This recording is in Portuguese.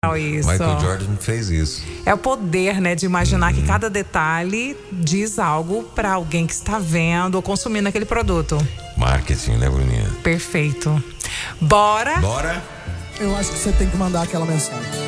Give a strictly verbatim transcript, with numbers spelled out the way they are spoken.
legal isso. Michael Jordan fez isso. É o poder, né, de imaginar que cada detalhe diz algo para alguém que está vendo ou consumindo aquele produto. Marketing, né, Bruninha? Perfeito. Bora? Bora? Eu acho que você tem que mandar aquela mensagem.